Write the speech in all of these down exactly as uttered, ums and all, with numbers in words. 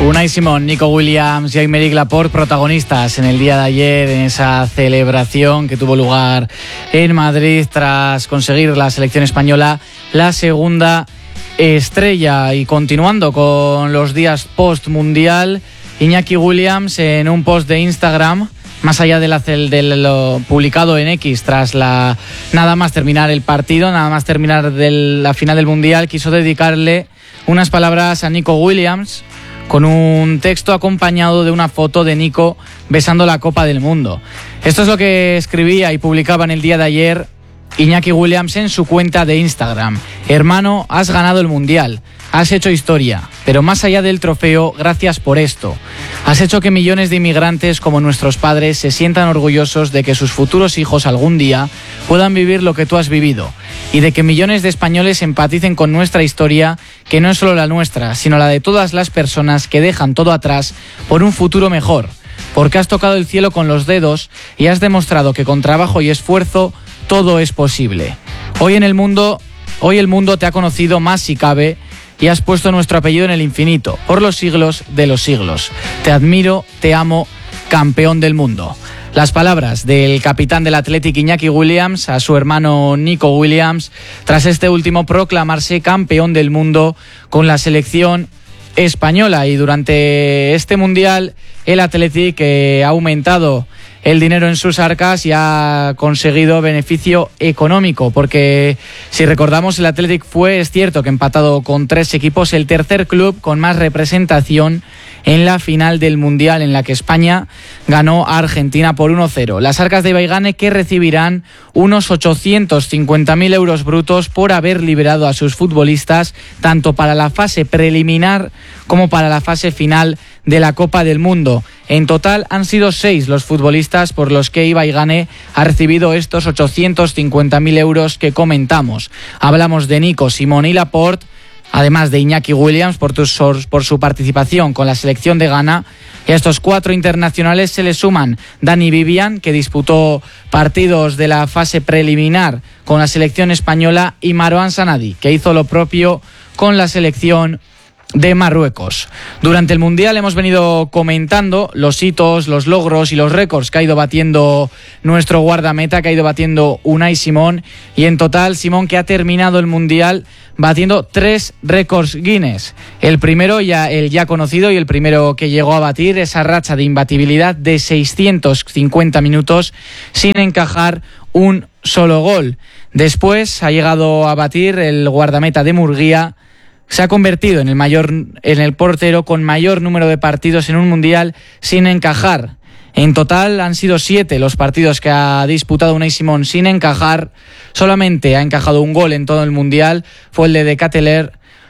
Unai Simón, Nico Williams y Aymeric Laporte, protagonistas en el día de ayer en esa celebración que tuvo lugar en Madrid tras conseguir la selección española la segunda estrella. Y continuando con los días post-mundial, Iñaki Williams en un post de Instagram, más allá de, la, de lo publicado en X tras la nada más terminar el partido, nada más terminar de la final del mundial, quiso dedicarle unas palabras a Nico Williams con un texto acompañado de una foto de Nico besando la Copa del Mundo. Esto es lo que escribía y publicaba en el día de ayer Iñaki Williams en su cuenta de Instagram. Hermano, has ganado el Mundial, has hecho historia, pero más allá del trofeo, gracias por esto. Has hecho que millones de inmigrantes como nuestros padres se sientan orgullosos de que sus futuros hijos algún día puedan vivir lo que tú has vivido y de que millones de españoles empaticen con nuestra historia, que no es solo la nuestra, sino la de todas las personas que dejan todo atrás por un futuro mejor, porque has tocado el cielo con los dedos y has demostrado que con trabajo y esfuerzo todo es posible. Hoy en el mundo, hoy el mundo te ha conocido más si cabe y has puesto nuestro apellido en el infinito, por los siglos de los siglos. Te admiro, te amo, campeón del mundo. Las palabras del capitán del Athletic Iñaki Williams a su hermano Nico Williams tras este último proclamarse campeón del mundo con la selección española. Y durante este mundial el Athletic eh, ha aumentado el dinero en sus arcas y ha conseguido beneficio económico, porque si recordamos el Athletic fue, es cierto que empatado con tres equipos, el tercer club con más representación en la final del Mundial, en la que España ganó a Argentina por uno cero. Las arcas de Ibaigane, que recibirán unos ochocientos cincuenta mil euros brutos por haber liberado a sus futbolistas tanto para la fase preliminar como para la fase final de la Copa del Mundo. En total han sido seis los futbolistas por los que Ibaigane ha recibido estos ochocientos cincuenta mil euros que comentamos. Hablamos de Nico, Simón y Laporte, además de Iñaki Williams por, tus, por su participación con la selección de Ghana. Y a estos cuatro internacionales se le suman Dani Vivian, que disputó partidos de la fase preliminar con la selección española, y Marouane Sanadi, que hizo lo propio con la selección de Marruecos. Durante el Mundial hemos venido comentando los hitos, los logros y los récords que ha ido batiendo nuestro guardameta, que ha ido batiendo Unai Simón, y en total Simón, que ha terminado el Mundial batiendo tres récords Guinness. El primero, ya el ya conocido y el primero que llegó a batir, esa racha de imbatibilidad de seiscientos cincuenta minutos sin encajar un solo gol. Después ha llegado a batir el guardameta de Murguía. Se ha convertido en el mayor, en el portero con mayor número de partidos en un mundial sin encajar. En total han sido siete los partidos que ha disputado Unai Simón sin encajar. Solamente ha encajado un gol en todo el mundial. Fue el de De Ketelaere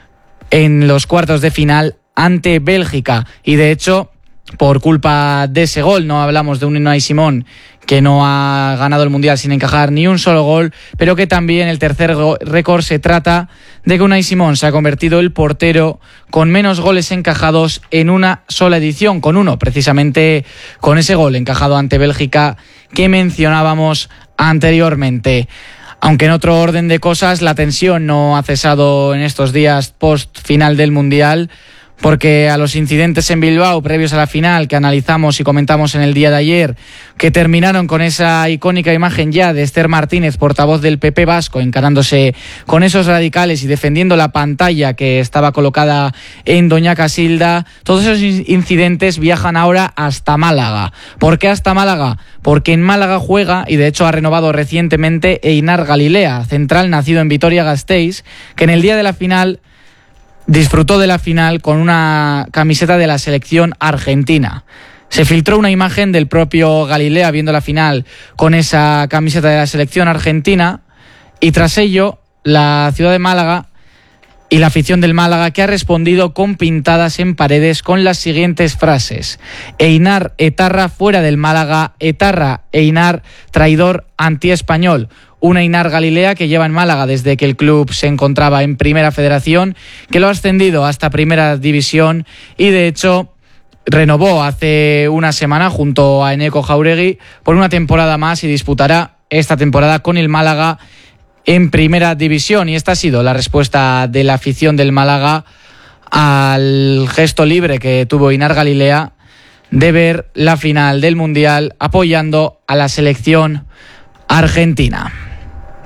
en los cuartos de final ante Bélgica. Y de hecho, por culpa de ese gol, no hablamos de un Unai Simón que no ha ganado el Mundial sin encajar ni un solo gol, pero que también el tercer go- récord se trata de que Unai Simón se ha convertido el portero con menos goles encajados en una sola edición, con uno, precisamente con ese gol encajado ante Bélgica que mencionábamos anteriormente. Aunque en otro orden de cosas, la tensión no ha cesado en estos días post final del Mundial, porque a los incidentes en Bilbao previos a la final que analizamos y comentamos en el día de ayer, que terminaron con esa icónica imagen ya de Esther Martínez, portavoz del P P vasco, encarándose con esos radicales y defendiendo la pantalla que estaba colocada en Doña Casilda, todos esos incidentes viajan ahora hasta Málaga. ¿Por qué hasta Málaga? Porque en Málaga juega, y de hecho ha renovado recientemente, Einar Galilea, central nacido en Vitoria-Gasteiz, que en el día de la final disfrutó de la final con una camiseta de la selección argentina. Se filtró una imagen del propio Galilea viendo la final con esa camiseta de la selección argentina, y tras ello la ciudad de Málaga y la afición del Málaga, que ha respondido con pintadas en paredes con las siguientes frases: Einar etarra fuera del Málaga, etarra Einar traidor antiespañol. Un Einar Galilea que lleva en Málaga desde que el club se encontraba en Primera Federación, que lo ha ascendido hasta Primera División y de hecho renovó hace una semana junto a Eneco Jauregui por una temporada más y disputará esta temporada con el Málaga en Primera División. Y esta ha sido la respuesta de la afición del Málaga al gesto libre que tuvo Inar Galilea de ver la final del Mundial apoyando a la selección argentina.